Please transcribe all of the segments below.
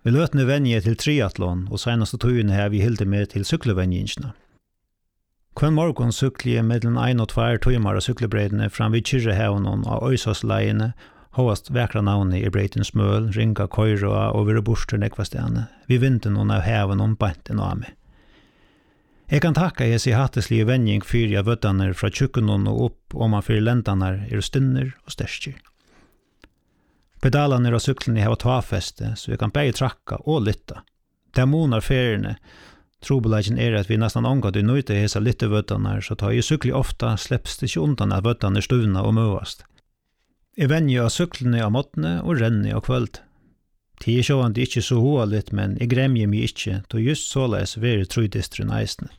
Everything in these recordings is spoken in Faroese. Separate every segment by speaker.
Speaker 1: Vi løtne venje til triathlon, og senaste tøyene har vi hilde med til syklevenjingene. Kvann morgon sykler jeg mellom 1 og 2 timer av syklebreidene fram vid Kyrrehevnen av Øysåsleiene, hovast vekra navnet i breiten Smøl, Ringa, Køyra og vire borster nekvastene, vi vinden noen av heven om banten av meg. Jeg kan takka jeg si hatteslige venjing fyrir av vøddaner fra tjukkunnen og opp om man fyrir lendanar stinner og sterskir. Pedalarna av cyklene har tvafeste, så jeg kan begge trakka og lytta. Det monar feriene. Trobelagen at vi nesten omgått i nøyte hesa litte vøddanar, så tar jeg sykli ofta slepps det ikke undan at vøddanar stuvna og møvast. Jeg venjer av syklene av måttene og renner av kvöld. Tid sjående ikke så hoa litt, men jeg gremjer meg ikke, då just såleis veri trudistren eisne.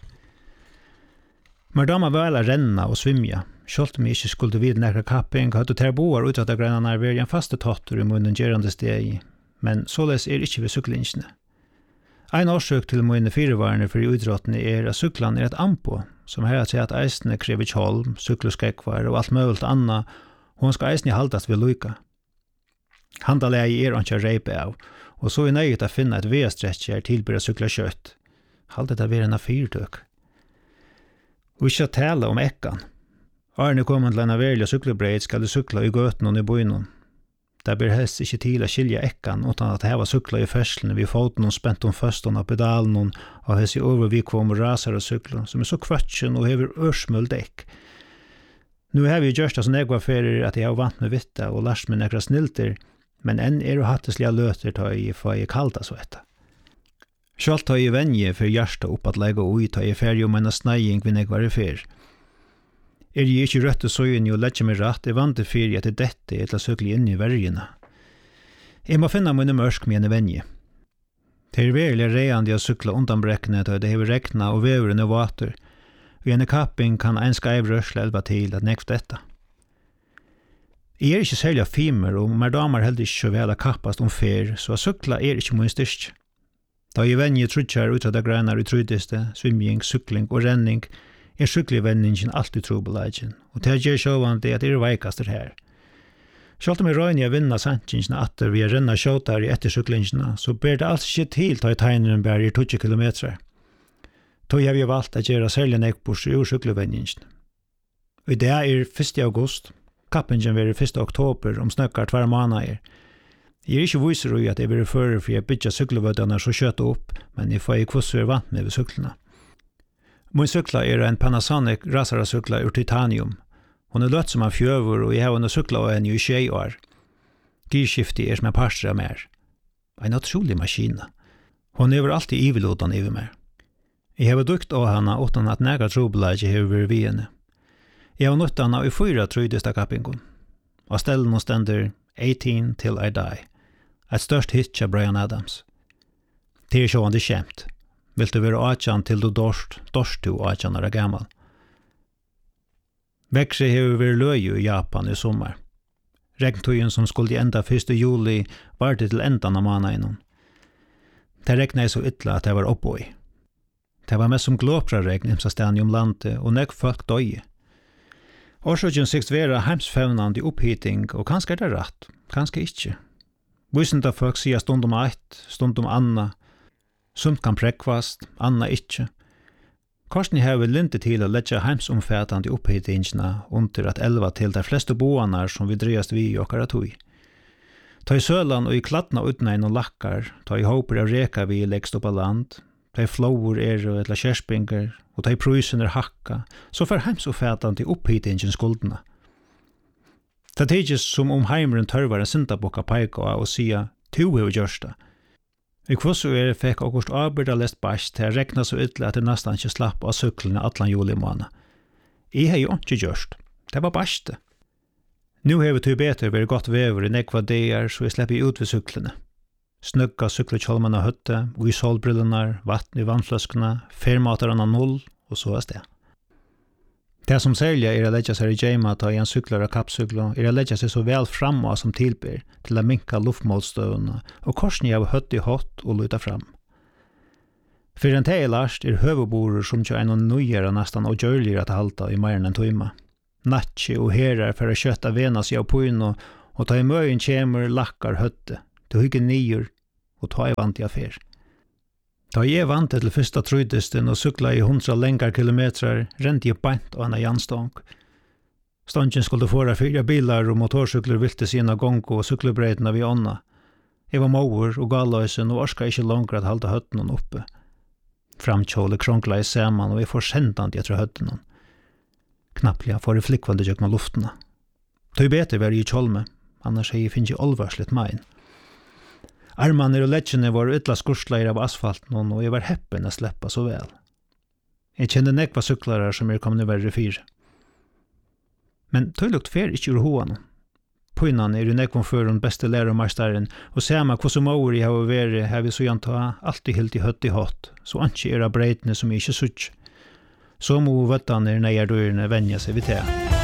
Speaker 1: Men da man vel renna og svimja, sjølt mig ikke skulle vid nekra kapping, hadde ter boar ut av greinarna veri en faste tattur i munnen gerande stegi, men såleis ikke ved syklingene. Ein årsøk til mine firevarene for utråttene at syklan et ampo, som her at at eisne krever kjolm, sykluskekvar og alt mulig anna, og hun skal eisne haldast ved luika. Handalegi ikke reipe av, og så nøyet å finne et V-stretcher tilbyr å sykla kjøtt. Halde det være en fyrtøk. Og ikke tale om ekkan. Arne kommer til en verlig syklebreid skal du sykla i gøten og i bøynen. Det blir helst ikke til å skilja ekkan utan at heva sykla i ferslene vi foten og spent om førsten av pedalen og hess i overvikvom og raser og sykla som så kvøtsen og hever ørsmull dekk. Nu har vi gjørst som negva ferir at jeg har vant med vitta og lars med nekra snilter, men enn jo hatteslige løter ta i for jeg kalda så etta. Sjalt ta i venje for hjärsta opp at lega ui ta i ferie om en sneiing vi negva i fer. Jeg ikke røtte søyen og letja meg rett, jeg vant til ferie etter dette etter søkli inn i vergene. Jeg må finne mine mørsk med en venje. Det virkelig reiande å sykla undan brekkene da det hever rekna og veveren og vater, og en kapping kan en skreivrørsle elva til at nekv dette. Jeg ikke særlig fimer, og mer damer heller ikke så vel kappast om fer, så sykla ikke min styrst. Da jeg venje trudjar ut av det greinar i trudiste, svimming, sykling og renning, syklivenningen alltid trobelagen, og det gjør sjåvande at veikaster her. Sjalt om jeg røyner jeg vinna santingene atter vi renna sjåtar i ettersyklingene, så ber det altså ikke til ta i tegneren bare i 20 kilometer. Då har vi valgt å gjøre særlig nekbors i syklivenningen. Og det 1. august, kappingen vil 1. oktober om snøkkar 2 måneder. Jeg ikke viser i at jeg vil føre for jeg bytja syklevødene så kjøtt opp, men jeg får ikke hvordan vant med ved syklene. Min sykla en Panasonic rasarasykla ur titanium. Hon løtt som en fjøver, og jeg har en sykla og en i 20 år. Girskiftet som en parstra mer. En utrolig maskina. Hon hever alltid ivelodan iver mer. Jeg har dukt av henne utan at nega trobelage hever vært vi henne. Jeg har nødt henne i 4 trøydesta kappingon. Og stellen og stender 18 till I die. Et størst hit av Bryan Adams. Det sjående kjemt. Vil du være 18 til du dorst du 18 er gammal. Vekse hever vært løy i Japan i sommar. Regntøyen som skulle enda 1. juli var det til endan av måneden. Det regnet så ytla at det var oppå i. Det var mest som glåpra regn imsa stedene om landet, og nek folk døye. Årsøkjen sikt være heimsfevnande opphiting, og kanskje det rett, kanskje ikke. Vysenda folk sier stundom 1, stundom anna, sumt kan prekvast, anna ikke. Korsen har vel linte til å letja heimsomfætande opphitingene under at 11 til de fleste boanar som vi drøyast vi i okkara tøy. Ta i sølan og i kladna utnein og lakkar, ta i håper av reka vi leggst opp av land, ta i flåur og etla kjerspinger, og ta i prusen hakka, så får heimsomfætande opphitingene skuldene. Det tidjes som om heimeren tørvar en syndabokka peika og sia, tu hever gjørsta. I kvossu fikk August Arbeider lest bæst til å rekna så ytla at det nesten ikke slapp av syklene atlan juli måned. Jeg har jo ikke gjørst. Det var bæste. Nu har vi til beter vært godt vever i nekva deir, så jeg slipper ut ved syklene. Snøgga syklekjolmene høtte, og i solbrillene, vatten i vannfløskene, fermatarene 0, og så det. Det som særlig å leggja seg i Jema ta i en sykler og kappsykler, å leggja seg så vel framme som tilbyr til å minka luftmålstøvene, og korsen av høtt i hott og luta fram. For en teilast høveborer som ikke noen nøyere nesten og gjørligere til halta i mer enn tøyma. Natsi og herar for å kjøtta vena seg av pøyno, og ta i møyen kjemer lakkar høtte, til hygge nyer, og ta I vant I affär. Da jeg vant til første trøydisten og sykla I 100 lengre kilometer, rente jeg beint av en jernstång. Stången skulle fåra 4 bilar og motorsykler vilte sina gongo og syklebreidene vi ånda. Jeg var måur og galløysen og orska ikke langer at halda høttenen oppe. Framkjåle kronkla I saman og jeg får sendant etter høttenen. Knapplega får jeg flikkvalde gjøkna luftene. Tøy beter var I kjolme, annars hei finnes jeg olvarslitt mein. Armene og leggene var ytla skursleir av asfalten og jeg var heppen å sleppa så vel. Jeg kjente nekva syklarar som kom verre fire. Men tøy lukt fer ikke ur hoan. Pøynan I nekvom føren beste lærermeisteren og sema hvordan maur jeg har vært har vi så janta alltid helt I høtt I hatt, så anki av breitene som jeg ikke sutt. Så må vøttene neier dørene venja seg vid det.